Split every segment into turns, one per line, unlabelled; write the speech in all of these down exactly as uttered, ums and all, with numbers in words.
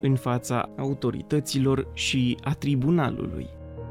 în fața autorităților și a tribunalului.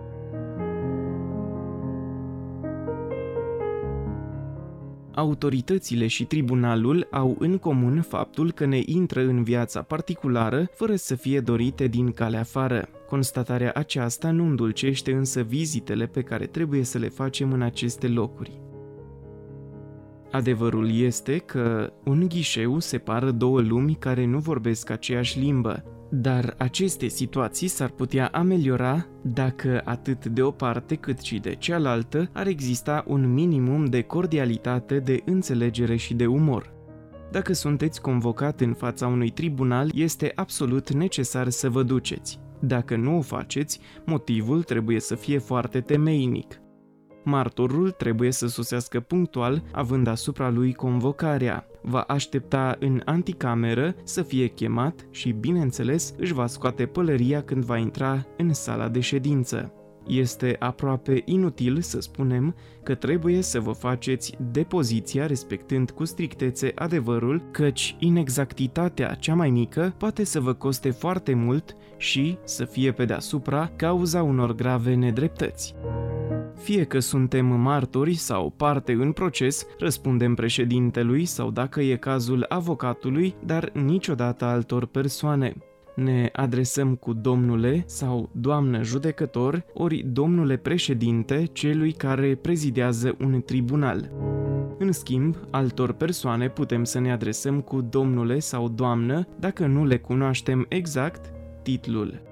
Autoritățile și tribunalul au în comun faptul că ne intră în viața particulară fără să fie dorite din calea afară. Constatarea aceasta nu îndulcește însă vizitele pe care trebuie să le facem în aceste locuri. Adevărul este că un ghișeu separă două lumi care nu vorbesc aceeași limbă, dar aceste situații s-ar putea ameliora dacă atât de o parte cât și de cealaltă ar exista un minimum de cordialitate, de înțelegere și de umor. Dacă sunteți convocat în fața unui tribunal, este absolut necesar să vă duceți. Dacă nu o faceți, motivul trebuie să fie foarte temeinic. Martorul trebuie să sosească punctual, având asupra lui convocarea. Va aștepta în anticameră să fie chemat și, bineînțeles, își va scoate pălăria când va intra în sala de ședință. Este aproape inutil să spunem că trebuie să vă faceți depoziția respectând cu strictețe adevărul, căci inexactitatea cea mai mică poate să vă coste foarte mult și să fie pe deasupra cauza unor grave nedreptăți. Fie că suntem martori sau parte în proces, răspundem președintelui sau, dacă e cazul, avocatului, dar niciodată altor persoane. Ne adresăm cu domnule sau doamnă judecător, ori domnule președinte, celui care prezidează un tribunal. În schimb, altor persoane putem să ne adresăm cu domnule sau doamnă dacă nu le cunoaștem exact titlul.